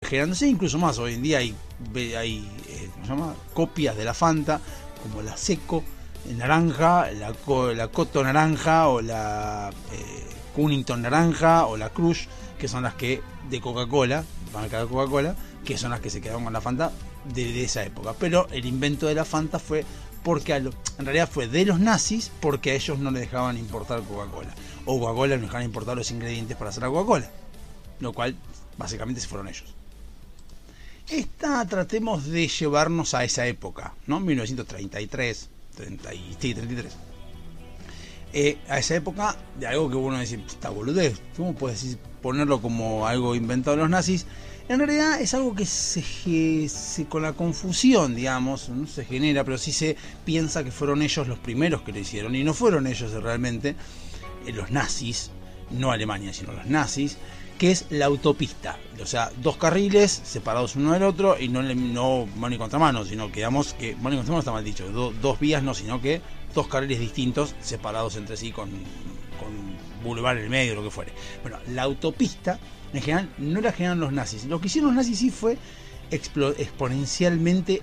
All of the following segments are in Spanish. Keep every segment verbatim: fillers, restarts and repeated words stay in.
generándose, incluso más. Hoy en día hay, hay eh, ¿cómo se llama? Copias de la Fanta, como la Seco naranja, la, la Coto naranja, o la eh, Cunnington naranja, o la Crush, que son las que de Coca-Cola, marca de Coca-Cola, que son las que se quedaron con la Fanta de, de esa época. Pero el invento de la Fanta fue porque a lo, en realidad fue de los nazis, porque a ellos no les dejaban importar Coca-Cola, o Coca-Cola no dejaban importar los ingredientes para hacer la Coca-Cola, lo cual básicamente se fueron ellos. Esta tratemos de llevarnos a esa época, ¿no? mil novecientos treinta y tres, treinta, sí, treinta y tres. Eh, a esa época de algo que uno dice, esta boludez, ¿cómo puedes decir, ponerlo como algo inventado de los nazis? En realidad es algo que se, se con la confusión, digamos, no se genera, pero sí se piensa que fueron ellos los primeros que lo hicieron, y no fueron ellos realmente, eh, los nazis, no Alemania, sino los nazis, que es la autopista. O sea, dos carriles separados uno del otro, y no, no mano y contramano, sino que, digamos, que mano y contramano está mal dicho, do, dos vías no, sino que dos carriles distintos separados entre sí con, con boulevard en el medio, lo que fuere. Bueno, la autopista en general no la generaron los nazis. Lo que hicieron los nazis sí fue explo, exponencialmente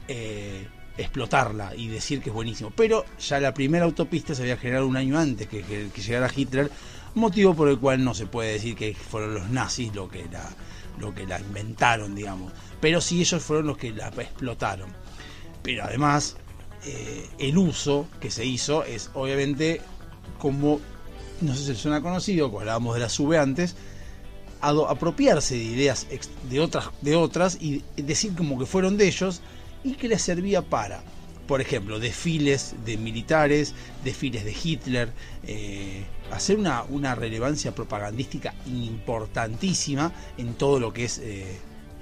eh, explotarla y decir que es buenísimo. Pero ya la primera autopista se había generado un año antes que, que, que llegara Hitler, motivo por el cual no se puede decir que fueron los nazis lo que la, lo que la inventaron, digamos. Pero sí ellos fueron los que la explotaron. Pero además, eh, el uso que se hizo es obviamente como, no sé si les suena conocido, como hablábamos de la SUBE antes, apropiarse de ideas de otras, de otras y decir como que fueron de ellos, y que les servía para, por ejemplo, desfiles de militares, desfiles de Hitler, eh, hacer una, una relevancia propagandística importantísima en todo lo que es eh,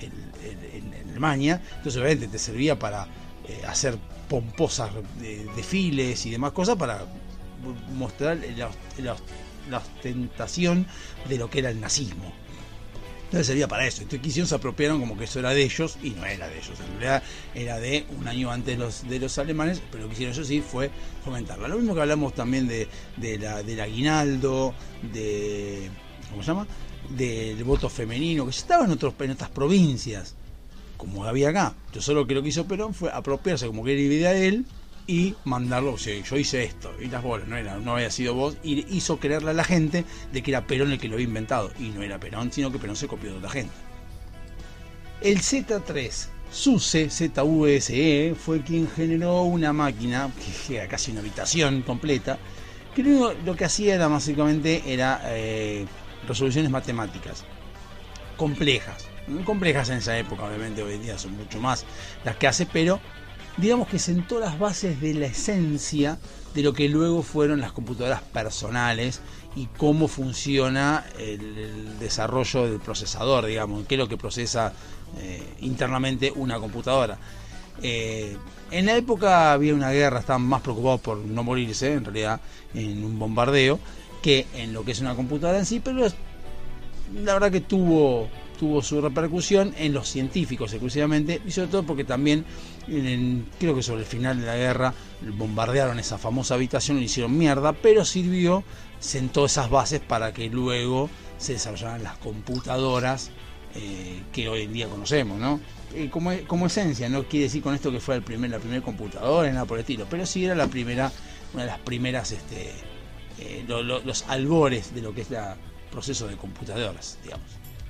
el, el, en Alemania. Entonces obviamente te servía para eh, hacer pomposas de, desfiles y demás cosas, para mostrar la, la, la ostentación de lo que era el nazismo. Entonces servía para eso. Entonces quisieron, se apropiaron como que eso era de ellos, y no era de ellos. En realidad era de un año antes de los, de los alemanes, pero lo que hicieron ellos sí fue fomentarla. Lo mismo que hablamos también de, de la, del aguinaldo, de, ¿cómo se llama? Del voto femenino, que ya estaba en, otros, en otras provincias, como había acá. Yo solo que lo que hizo Perón fue apropiarse como que era idea de él, y mandarlo, o sea, yo hice esto, y las bolas, no era, no había sido vos, y hizo creerle a la gente de que era Perón el que lo había inventado, y no era Perón, sino que Perón se copió de otra gente. El Z tres, SUSE, Z U S E, fue quien generó una máquina, que era casi una habitación completa, que lo, lo que hacía era básicamente era eh, resoluciones matemáticas, complejas, muy complejas en esa época, obviamente hoy en día son mucho más las que hace, pero digamos que sentó las bases de la esencia de lo que luego fueron las computadoras personales y cómo funciona el, el desarrollo del procesador, digamos, qué es lo que procesa eh, internamente una computadora. Eh, en la época había una guerra, estaban más preocupados por no morirse, en realidad, en un bombardeo, que en lo que es una computadora en sí, pero es, la verdad que tuvo... tuvo su repercusión en los científicos exclusivamente, y sobre todo porque también en el, creo que sobre el final de la guerra bombardearon esa famosa habitación y le hicieron mierda, pero sirvió, sentó esas bases para que luego se desarrollaran las computadoras eh, que hoy en día conocemos, ¿no? Eh, como, como esencia, no quiere decir con esto que fue el primer, la primera computadora, nada por el estilo, pero sí era la primera, una de las primeras, este, eh, lo, lo, los albores de lo que es el proceso de computadoras, digamos.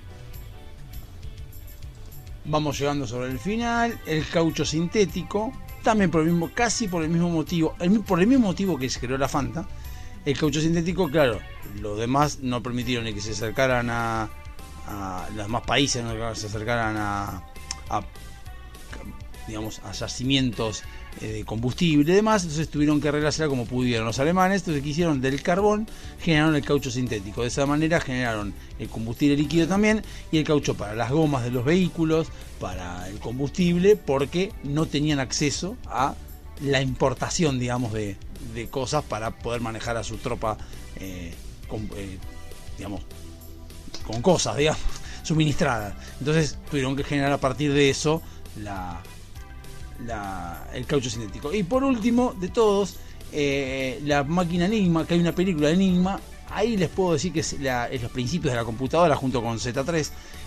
Vamos llegando sobre el final. El caucho sintético, también por el mismo, casi por el mismo motivo, el, por el mismo motivo que se creó la Fanta. El caucho sintético, claro, los demás no permitieron ni que se acercaran a, a los demás países, no que se acercaran a, a digamos, a yacimientos eh, de combustible y demás, entonces tuvieron que arreglársela como pudieron los alemanes. Entonces, ¿qué hicieron? Del carbón generaron el caucho sintético. De esa manera generaron el combustible líquido también, y el caucho para las gomas de los vehículos, para el combustible, porque no tenían acceso a la importación, digamos, de, de cosas para poder manejar a su tropa eh, con, eh, digamos, con cosas, digamos, suministradas. Entonces tuvieron que generar a partir de eso la La, el caucho sintético. Y por último de todos, eh, la máquina Enigma, que hay una película de Enigma, ahí les puedo decir que es, la, es los principios de la computadora junto con Z tres.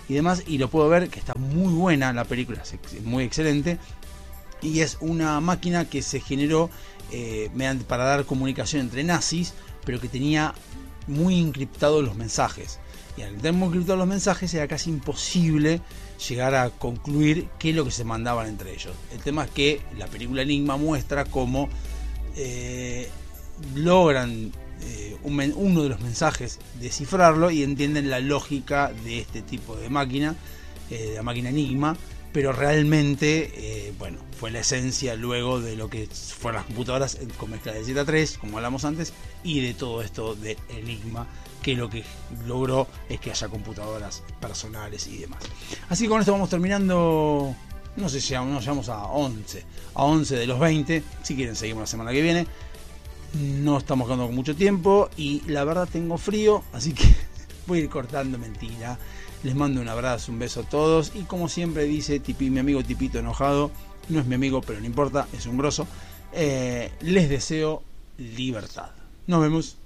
y demás, y lo puedo ver que está muy buena la película, es muy excelente, y es una máquina que se generó eh, mediante, para dar comunicación entre nazis, pero que tenía muy encriptados los mensajes, y al tener muy encriptados los mensajes era casi imposible llegar a concluir qué es lo que se mandaban entre ellos. El tema es que la película Enigma muestra cómo eh, logran eh, un, uno de los mensajes descifrarlo y entienden la lógica de este tipo de máquina, eh, de la máquina Enigma, pero realmente eh, bueno, fue la esencia luego de lo que fueron las computadoras con mezcla de Z tres, como hablamos antes, y de todo esto de Enigma, que lo que logró es que haya computadoras personales y demás. Así que con esto vamos terminando. No sé si nos llegamos a once, a once de los veinte. Si quieren seguimos la semana que viene. No estamos quedando con mucho tiempo y la verdad tengo frío, así que voy a ir cortando, mentira. Les mando un abrazo, un beso a todos, y como siempre dice Tipi, mi amigo Tipito enojado, no es mi amigo pero no importa, es un grosso, eh, les deseo libertad. Nos vemos.